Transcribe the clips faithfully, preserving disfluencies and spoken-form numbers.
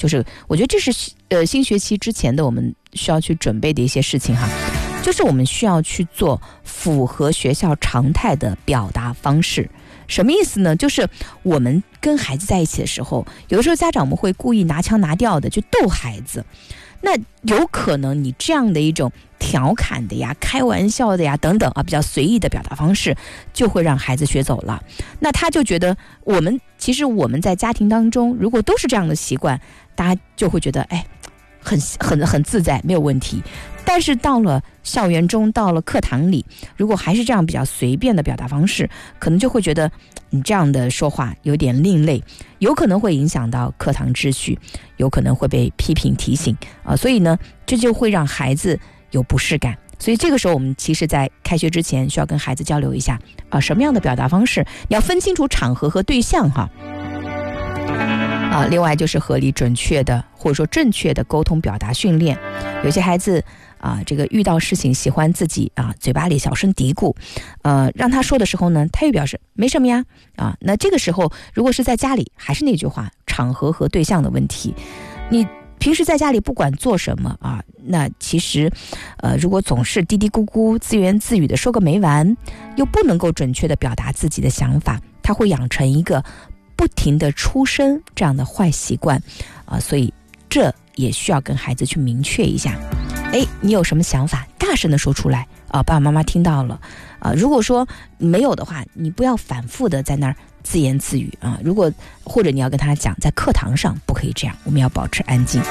就是我觉得这是呃新学期之前的我们需要去准备的一些事情哈，就是我们需要去做符合学校常态的表达方式。什么意思呢？就是我们跟孩子在一起的时候，有的时候家长们会故意拿腔拿调的去逗孩子，那有可能你这样的一种调侃的呀、开玩笑的呀等等啊，比较随意的表达方式，就会让孩子学走了。那他就觉得我们其实我们在家庭当中，如果都是这样的习惯，大家就会觉得哎，很很很自在，没有问题。但是到了校园中，到了课堂里，如果还是这样比较随便的表达方式，可能就会觉得你这样的说话有点另类，有可能会影响到课堂秩序，有可能会被批评提醒啊、呃，所以呢，这就会让孩子有不适感。所以这个时候我们其实在开学之前需要跟孩子交流一下啊、呃，什么样的表达方式，你要分清楚场合和对象哈。啊，另外就是合理准确的或者说正确的沟通表达训练。有些孩子啊，这个遇到事情喜欢自己啊嘴巴里小声嘀咕，呃，让他说的时候呢，他又表示没什么呀啊。那这个时候如果是在家里，还是那句话，场合和对象的问题。你平时在家里不管做什么啊，那其实呃，如果总是嘀嘀咕咕自言自语的说个没完，又不能够准确的表达自己的想法，他会养成一个不停的出声这样的坏习惯啊、呃，所以这也需要跟孩子去明确一下。哎，你有什么想法，大声的说出来啊，爸爸妈妈听到了啊。如果说没有的话，你不要反复的在那儿自言自语啊。如果或者你要跟他讲，在课堂上不可以这样，我们要保持安静。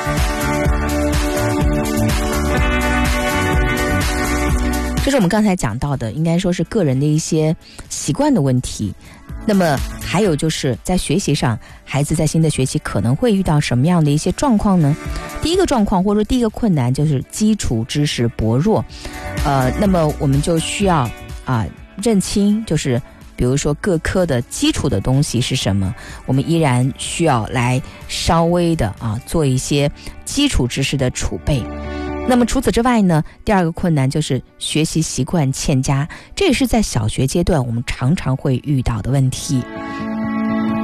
这是我们刚才讲到的，应该说是个人的一些习惯的问题。那么还有就是在学习上，孩子在新的学期可能会遇到什么样的一些状况呢？第一个状况或者说第一个困难就是基础知识薄弱，呃，那么我们就需要啊、呃、认清，就是比如说各科的基础的东西是什么，我们依然需要来稍微的啊做一些基础知识的储备。那么除此之外呢，第二个困难就是学习习惯欠佳，这也是在小学阶段我们常常会遇到的问题。